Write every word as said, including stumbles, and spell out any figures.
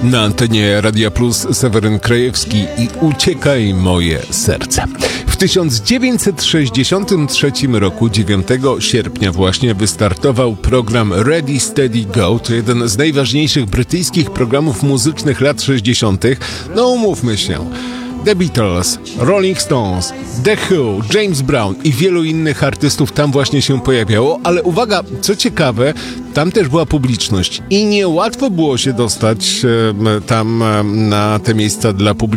Na antenie Radia Plus Seweryn Krajewski i Uciekaj moje serce. W tysiąc dziewięćset sześćdziesiątym trzecim roku, dziewiątego sierpnia właśnie, wystartował program Ready, Steady, Go. To jeden z najważniejszych brytyjskich programów muzycznych lat sześćdziesiątych. No umówmy się. The Beatles, Rolling Stones, The Who, James Brown i wielu innych artystów tam właśnie się pojawiało, ale uwaga, co ciekawe, tam też była publiczność i niełatwo było się dostać e, tam e, na te miejsca dla publiczności.